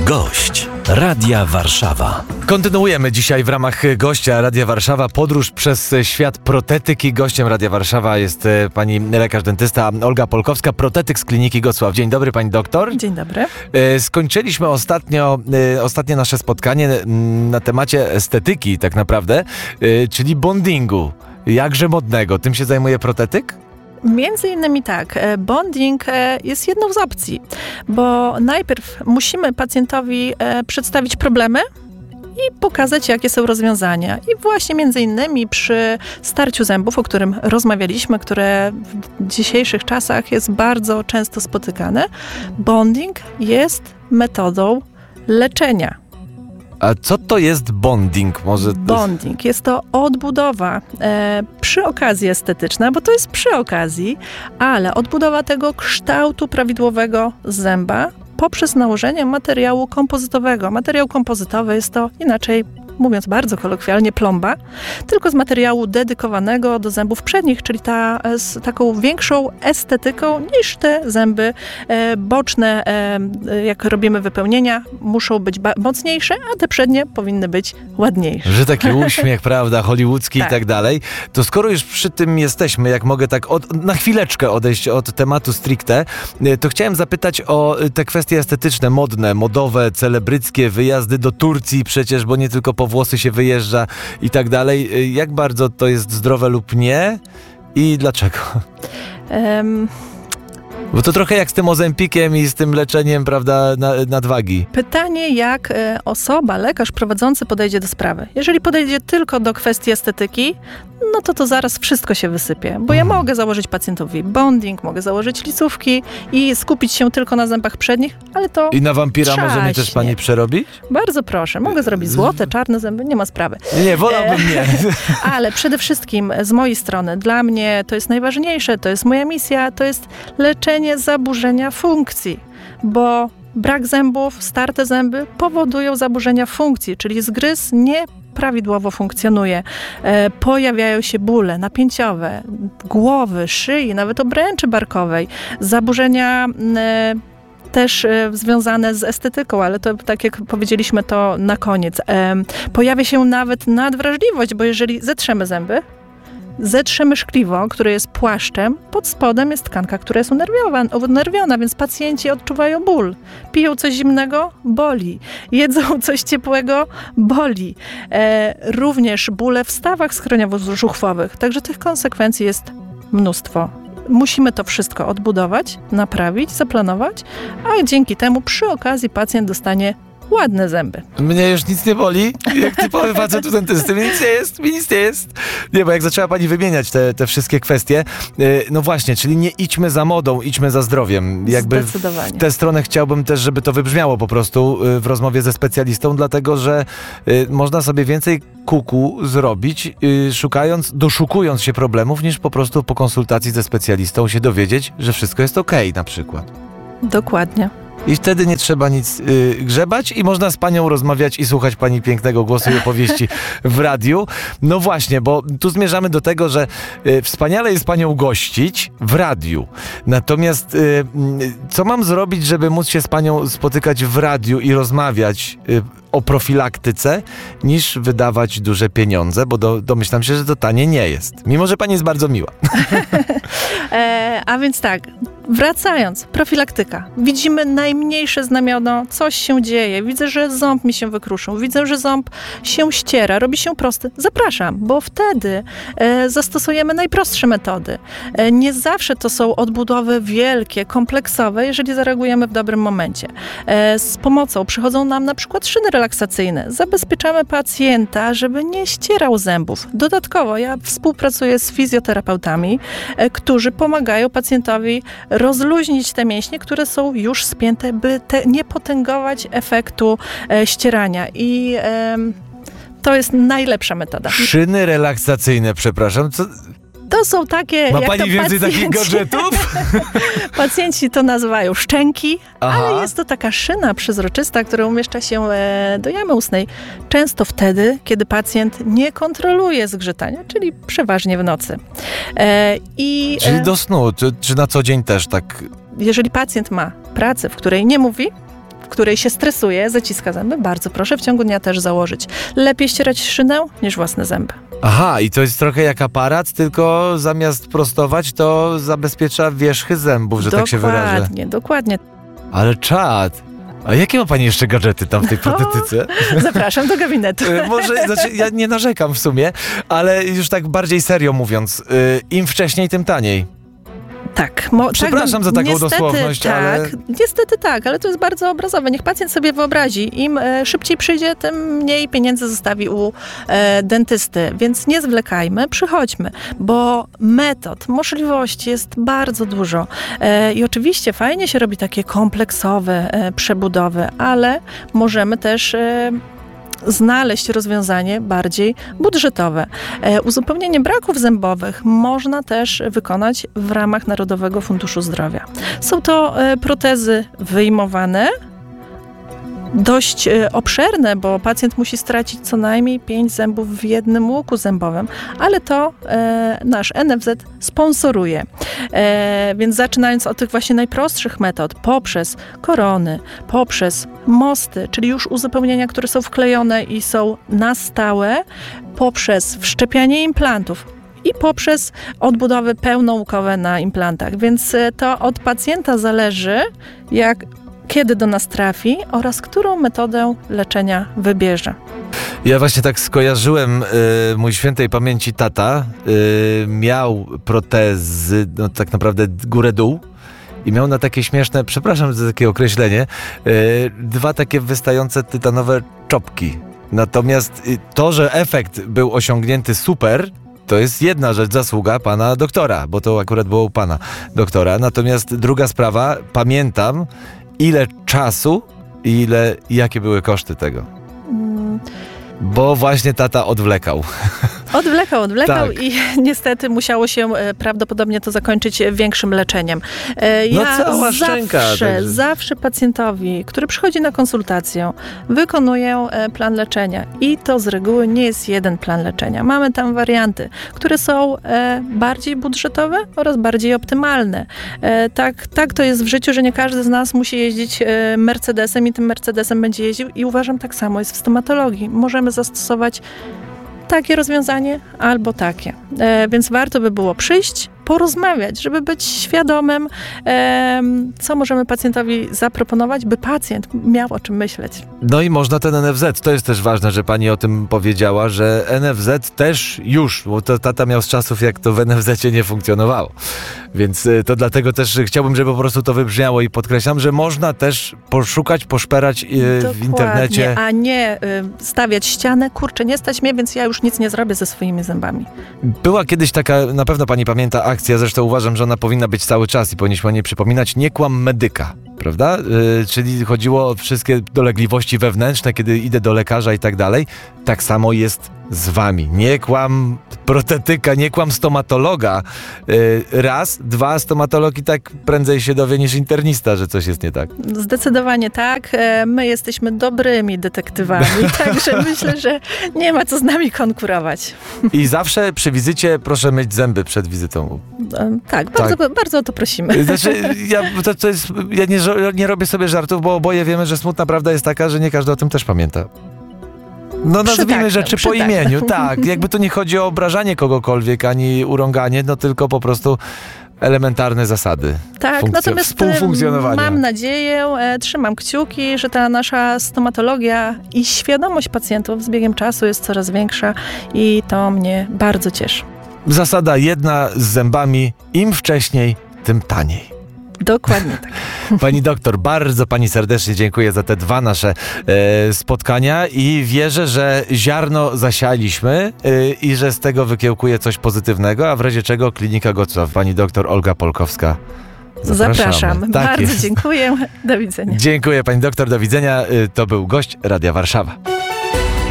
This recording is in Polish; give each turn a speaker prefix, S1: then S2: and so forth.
S1: Gość Radia Warszawa.
S2: Kontynuujemy dzisiaj w ramach gościa Radia Warszawa podróż przez świat protetyki. Gościem Radia Warszawa jest pani lekarz dentysta Olga Polkowska, protetyk z kliniki Gottsław. Dzień dobry, pani doktor.
S3: Dzień dobry.
S2: Skończyliśmy ostatnie nasze spotkanie na temacie estetyki tak naprawdę, czyli bondingu. Jakże modnego. Tym się zajmuje protetyk?
S3: Między innymi tak, bonding jest jedną z opcji, bo najpierw musimy pacjentowi przedstawić problemy i pokazać, jakie są rozwiązania. I właśnie między innymi przy starciu zębów, o którym rozmawialiśmy, które w dzisiejszych czasach jest bardzo często spotykane, bonding jest metodą leczenia.
S2: A co to jest bonding?
S3: Bonding jest to odbudowa przy okazji estetyczna, bo to jest przy okazji, ale odbudowa tego kształtu prawidłowego zęba poprzez nałożenie materiału kompozytowego. Materiał kompozytowy jest to, inaczej mówiąc bardzo kolokwialnie, plomba, tylko z materiału dedykowanego do zębów przednich, czyli z taką większą estetyką niż te zęby boczne, jak robimy wypełnienia, muszą być mocniejsze, a te przednie powinny być ładniejsze.
S2: Że taki uśmiech, prawda, hollywoodzki
S3: tak.
S2: I tak dalej. To skoro już przy tym jesteśmy, jak mogę tak na chwileczkę odejść od tematu stricte, to chciałem zapytać o te kwestie estetyczne, modne, modowe, celebryckie, wyjazdy do Turcji przecież, bo nie tylko po włosy się wyjeżdża i tak dalej. Jak bardzo to jest zdrowe lub nie i dlaczego? Bo to trochę jak z tym Ozempikiem i z tym leczeniem, prawda, nadwagi.
S3: Pytanie, jak osoba, lekarz prowadzący podejdzie do sprawy. Jeżeli podejdzie tylko do kwestii estetyki, no to zaraz wszystko się wysypie. Bo ja mogę założyć pacjentowi bonding, mogę założyć licówki i skupić się tylko na zębach przednich, ale to
S2: I na wampira
S3: trzaśnie.
S2: może mnie też pani przerobić?
S3: Bardzo proszę. Mogę zrobić złote, czarne zęby, nie ma sprawy.
S2: Nie, wolałbym nie.
S3: Ale przede wszystkim z mojej strony, dla mnie to jest najważniejsze, to jest moja misja, to jest leczenie zaburzenia funkcji, bo brak zębów, starte zęby powodują zaburzenia funkcji, czyli zgryz nieprawidłowo funkcjonuje. Pojawiają się bóle napięciowe, głowy, szyi, nawet obręczy barkowej, zaburzenia też związane z estetyką, ale to tak jak powiedzieliśmy to na koniec. Pojawia się nawet nadwrażliwość, bo jeżeli zetrzemy zęby, zetrzemy szkliwo, które jest płaszczem, pod spodem jest tkanka, która jest unerwiona, więc pacjenci odczuwają ból. Piją coś zimnego, boli. Jedzą coś ciepłego, boli. Również bóle w stawach skroniowo-żuchwowych. Także tych konsekwencji jest mnóstwo. Musimy to wszystko odbudować, naprawić, zaplanować, a dzięki temu przy okazji pacjent dostanie ładne zęby.
S2: Mnie już nic nie boli, jak typowy facet u dentysty. Mi nic nie jest. Nie, bo jak zaczęła pani wymieniać te wszystkie kwestie, no właśnie, czyli nie idźmy za modą, idźmy za zdrowiem. Jakby
S3: Zdecydowanie.
S2: w tę stronę chciałbym też, żeby to wybrzmiało po prostu w rozmowie ze specjalistą, dlatego, że można sobie więcej kuku zrobić, doszukując się problemów, niż po prostu po konsultacji ze specjalistą się dowiedzieć, że wszystko jest okej, na przykład.
S3: Dokładnie.
S2: I wtedy nie trzeba nic grzebać i można z panią rozmawiać i słuchać pani pięknego głosu i opowieści w radiu. No właśnie, bo tu zmierzamy do tego, że wspaniale jest panią gościć w radiu. Natomiast co mam zrobić, żeby móc się z panią spotykać w radiu i rozmawiać o profilaktyce, niż wydawać duże pieniądze, bo domyślam się, że to tanie nie jest. Mimo, że pani jest bardzo miła.
S3: A więc tak, wracając, profilaktyka. Widzimy najmniejsze znamiono, coś się dzieje. Widzę, że ząb mi się wykruszył. Widzę, że ząb się ściera, robi się prosty. Zapraszam, bo wtedy zastosujemy najprostsze metody. Nie zawsze to są odbudowy wielkie, kompleksowe, jeżeli zareagujemy w dobrym momencie. Z pomocą przychodzą nam na przykład szyny relaksacyjne. Zabezpieczamy pacjenta, żeby nie ścierał zębów. Dodatkowo ja współpracuję z fizjoterapeutami, którzy pomagają pacjentowi rozluźnić te mięśnie, które są już spięte, by nie potęgować efektu ścierania. I to jest najlepsza metoda.
S2: Szyny relaksacyjne, przepraszam.
S3: To są takie...
S2: Ma
S3: jak
S2: pani
S3: to
S2: więcej takich gadżetów?
S3: Pacjenci to nazywają szczęki,
S2: Aha.
S3: ale jest to taka szyna przezroczysta, która umieszcza się do jamy ustnej. Często wtedy, kiedy pacjent nie kontroluje zgrzytania, czyli przeważnie w nocy.
S2: Czyli do snu, czy na co dzień też tak?
S3: Jeżeli pacjent ma pracę, w której nie mówi, w której się stresuje, zaciska zęby, bardzo proszę w ciągu dnia też założyć. Lepiej ścierać szynę niż własne zęby.
S2: Aha, i to jest trochę jak aparat, tylko zamiast prostować, to zabezpiecza wierzchy zębów, że tak się wyrażę.
S3: Dokładnie.
S2: Ale czad. A jakie ma pani jeszcze gadżety tam w tej protetyce?
S3: Zapraszam do gabinetu.
S2: Może, znaczy, ja nie narzekam w sumie, ale już tak bardziej serio mówiąc, im wcześniej, tym taniej.
S3: Tak.
S2: Przepraszam za taką dosłowność,
S3: tak,
S2: ale...
S3: Niestety tak, ale to jest bardzo obrazowe. Niech pacjent sobie wyobrazi. Im szybciej przyjdzie, tym mniej pieniędzy zostawi u dentysty. Więc nie zwlekajmy, przychodźmy, bo metod, możliwości jest bardzo dużo. I oczywiście fajnie się robi takie kompleksowe przebudowy, ale możemy też znaleźć rozwiązanie bardziej budżetowe. Uzupełnienie braków zębowych można też wykonać w ramach Narodowego Funduszu Zdrowia. Są to protezy wyjmowane, dość obszerne, bo pacjent musi stracić co najmniej 5 zębów w jednym łuku zębowym, ale to nasz NFZ sponsoruje. Więc zaczynając od tych właśnie najprostszych metod, poprzez korony, poprzez mosty, czyli już uzupełnienia, które są wklejone i są na stałe, poprzez wszczepianie implantów i poprzez odbudowy pełnoukowe na implantach. Więc to od pacjenta zależy, kiedy do nas trafi oraz którą metodę leczenia wybierze.
S2: Ja właśnie tak skojarzyłem, mój świętej pamięci tata miał protezy, no tak naprawdę górę-dół i miał na takie śmieszne, przepraszam za takie określenie, 2 takie wystające tytanowe czopki. Natomiast to, że efekt był osiągnięty super, to jest jedna rzecz, zasługa pana doktora, bo to akurat było u pana doktora. Natomiast druga sprawa, pamiętam, ile czasu i jakie były koszty tego. Bo właśnie tata odwlekał.
S3: Odwlekał
S2: Tak.
S3: I niestety musiało się prawdopodobnie to zakończyć większym leczeniem. Ja
S2: cała szczęka.
S3: zawsze pacjentowi, który przychodzi na konsultację, wykonuję plan leczenia i to z reguły nie jest jeden plan leczenia. Mamy tam warianty, które są bardziej budżetowe oraz bardziej optymalne. Tak to jest w życiu, że nie każdy z nas musi jeździć Mercedesem i tym Mercedesem będzie jeździł i uważam, tak samo jest w stomatologii. Możemy zastosować takie rozwiązanie albo takie. Więc warto by było przyjść, porozmawiać, żeby być świadomym, co możemy pacjentowi zaproponować, by pacjent miał o czym myśleć.
S2: No i można ten NFZ, to jest też ważne, że pani o tym powiedziała, że NFZ też już, bo to tata miał z czasów, jak to w NFZ-cie nie funkcjonowało. Więc to dlatego też chciałbym, żeby po prostu to wybrzmiało i podkreślam, że można też poszukać, poszperać w internecie.
S3: A nie stawiać ścianę, kurczę, nie stać mnie, więc ja już nic nie zrobię ze swoimi zębami.
S2: Była kiedyś taka, na pewno pani pamięta akcja, zresztą uważam, że ona powinna być cały czas i powinniśmy o niej przypominać, nie kłam medyka, prawda? Czyli chodziło o wszystkie dolegliwości wewnętrzne, kiedy idę do lekarza i tak dalej. Tak samo jest z wami. Nie kłam protetyka, nie kłam stomatologa. Raz, 2, stomatolog i tak prędzej się dowie niż internista, że coś jest nie tak.
S3: Zdecydowanie tak. My jesteśmy dobrymi detektywami, także myślę, że nie ma co z nami konkurować.
S2: I zawsze przy wizycie proszę myć zęby przed wizytą.
S3: Tak, bardzo o to prosimy.
S2: Znaczy, ja nie robię sobie żartów, bo oboje wiemy, że smutna prawda jest taka, że nie każdy o tym też pamięta. No nazwijmy rzeczy po imieniu, tak. Jakby tu nie chodzi o obrażanie kogokolwiek, ani urąganie, no tylko po prostu elementarne zasady.
S3: Tak, natomiast
S2: współfunkcjonowania.
S3: Mam nadzieję, trzymam kciuki, że ta nasza stomatologia i świadomość pacjentów z biegiem czasu jest coraz większa i to mnie bardzo cieszy.
S2: Zasada jedna z zębami, im wcześniej, tym taniej.
S3: Dokładnie tak.
S2: Pani doktor, bardzo pani serdecznie dziękuję za te 2 nasze spotkania i wierzę, że ziarno zasialiśmy i że z tego wykiełkuje coś pozytywnego, a w razie czego Klinika Gocław, pani doktor Olga Polkowska.
S3: Zapraszam.
S2: Tak
S3: bardzo
S2: jest.
S3: dziękuję. Do widzenia.
S2: Dziękuję pani doktor, do widzenia. To był gość Radia Warszawa.